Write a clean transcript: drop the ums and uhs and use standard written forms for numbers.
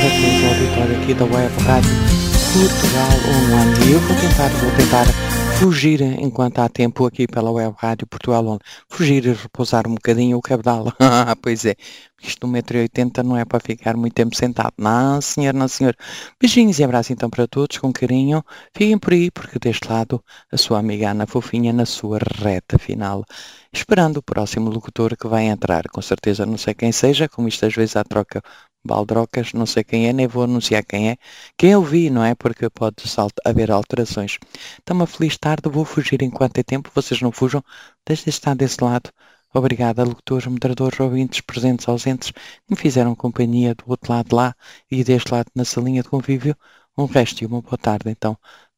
tarde a todo o auditório aqui da Web Rádio Portugal Online. E eu vou tentar fugir enquanto há tempo aqui pela Web Rádio Portugal Online. Fugir e repousar um bocadinho o cabedal. Pois é, isto de 1,80 m não é para ficar muito tempo sentado. Não, senhor, não, senhor. Beijinhos e abraços então para todos, com carinho. Fiquem por aí, porque deste lado a sua amiga Ana Fofinha na sua reta final. Esperando o próximo locutor que vai entrar. Com certeza não sei quem seja, como isto às vezes há troca baldrocas, não sei quem é, nem vou anunciar quem é. Quem eu vi, não é? Porque pode haver alterações. Então, uma feliz tarde, vou fugir enquanto é tempo, vocês não fujam, deixem de estar desse lado. Obrigada, locutores, moderadores, ouvintes, presentes, ausentes, que me fizeram companhia do outro lado lá e deste lado na salinha de convívio. Um resto e uma boa tarde, então,